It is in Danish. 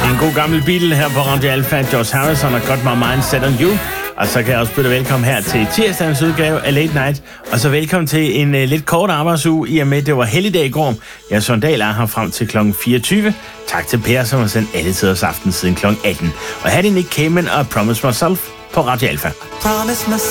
En god gammel bil her på Radio Alpha. George Harrison og Got My Mind Set On You. Og så kan jeg også byde velkommen her til tirsdagens udgave af Late Night. Og så velkommen til en lidt kort arbejdsuge, i og med det var helligdag i går. Jeg Søren Dahl er her frem til kl. 24. Tak til Per, som har sendt alle tiders aften siden kl. 18. Og her er det Nick Cayman og Promise Myself på Radio Alpha.